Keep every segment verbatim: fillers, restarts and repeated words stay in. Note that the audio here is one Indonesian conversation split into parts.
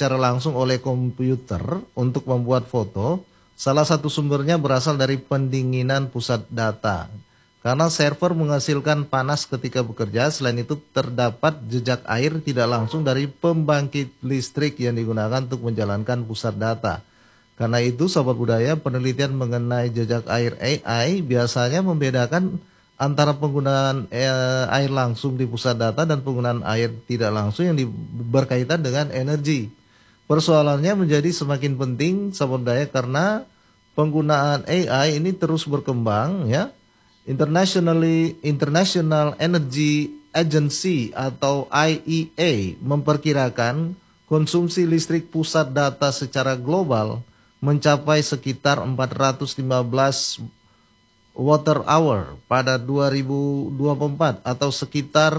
secara langsung oleh komputer untuk membuat foto. Salah satu sumbernya berasal dari pendinginan pusat data. Karena server menghasilkan panas ketika bekerja, selain itu terdapat jejak air tidak langsung dari pembangkit listrik yang digunakan untuk menjalankan pusat data. Karena itu, Sobat Budaya, penelitian mengenai jejak air A I biasanya membedakan antara penggunaan eh, air langsung di pusat data dan penggunaan air tidak langsung yang di, berkaitan dengan energi. Persoalannya menjadi semakin penting, Sobat Budaya, karena penggunaan A I ini terus berkembang, ya. Internationally International Energy Agency atau I E A memperkirakan konsumsi listrik pusat data secara global mencapai sekitar empat ratus lima belas watt hour pada dua ribu dua puluh empat atau sekitar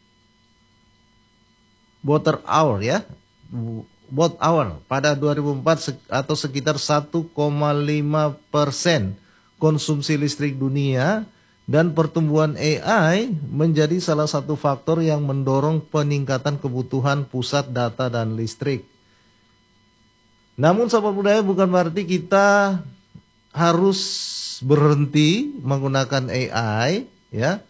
watt hour ya watt hour pada dua ribu empat atau sekitar satu koma lima persen konsumsi listrik dunia, dan pertumbuhan A I menjadi salah satu faktor yang mendorong peningkatan kebutuhan pusat data dan listrik. Namun Sobat Budaya, bukan berarti kita harus berhenti menggunakan A I, ya.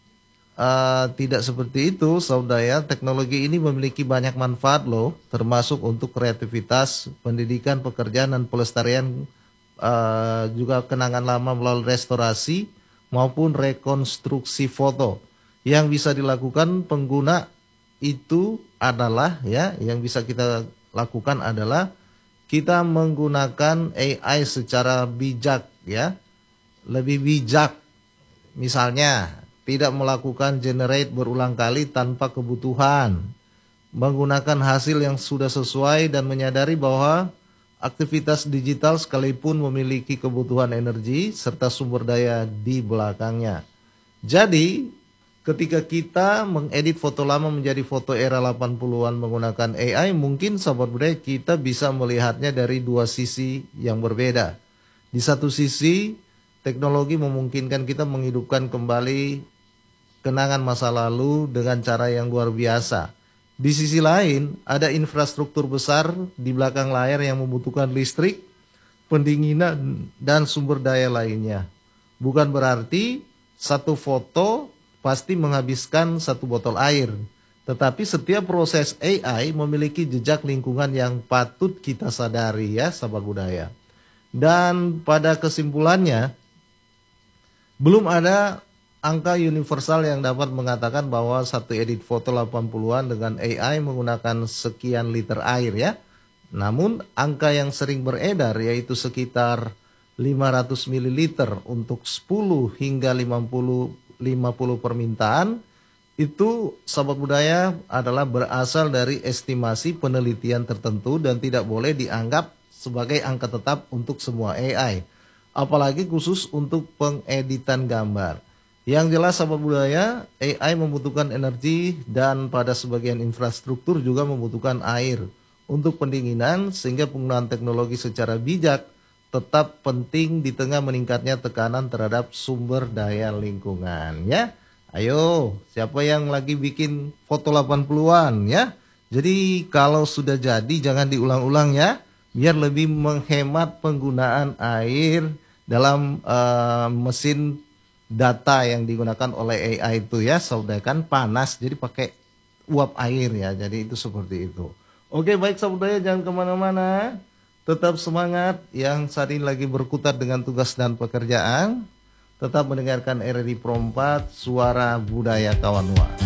Uh, tidak seperti itu, Sobat Budaya. Teknologi ini memiliki banyak manfaat loh, termasuk untuk kreativitas, pendidikan, pekerjaan, dan pelestarian, uh, juga kenangan lama melalui restorasi maupun rekonstruksi foto. Yang bisa dilakukan pengguna itu adalah, ya, yang bisa kita lakukan adalah kita menggunakan A I secara bijak, ya, lebih bijak. Misalnya, tidak melakukan generate berulang kali tanpa kebutuhan, menggunakan hasil yang sudah sesuai, dan menyadari bahwa aktivitas digital sekalipun memiliki kebutuhan energi serta sumber daya di belakangnya. Jadi, ketika kita mengedit foto lama menjadi foto era delapan puluhan menggunakan A I, mungkin Sobat Budaya kita bisa melihatnya dari dua sisi yang berbeda. Di satu sisi, teknologi memungkinkan kita menghidupkan kembali kenangan masa lalu dengan cara yang luar biasa. Di sisi lain, ada infrastruktur besar di belakang layar yang membutuhkan listrik, pendinginan, dan sumber daya lainnya. Bukan berarti satu foto pasti menghabiskan satu botol air, tetapi setiap proses A I memiliki jejak lingkungan yang patut kita sadari, ya Sobat Budaya. Dan pada kesimpulannya, belum ada angka universal yang dapat mengatakan bahwa satu edit foto delapan puluhan dengan A I menggunakan sekian liter air, ya. Namun angka yang sering beredar yaitu sekitar lima ratus mililiter untuk sepuluh hingga lima puluh permintaan. Itu Sobat Budaya adalah berasal dari estimasi penelitian tertentu dan tidak boleh dianggap sebagai angka tetap untuk semua A I, apalagi khusus untuk pengeditan gambar. Yang jelas Sobat Budaya, A I membutuhkan energi dan pada sebagian infrastruktur juga membutuhkan air untuk pendinginan, sehingga penggunaan teknologi secara bijak tetap penting di tengah meningkatnya tekanan terhadap sumber daya lingkungan, ya. Ayo, siapa yang lagi bikin foto delapan puluhan, ya? Jadi kalau sudah jadi jangan diulang-ulang, ya, biar lebih menghemat penggunaan air dalam uh, mesin data yang digunakan oleh A I itu, ya. Saudara, kan panas, jadi pakai uap air, ya. Jadi itu seperti itu. Oke, baik Saudara, jangan kemana-mana. Tetap semangat yang saat ini lagi berkutat dengan tugas dan pekerjaan. Tetap mendengarkan R R I Pro empat, Suara Budaya Kawanwa.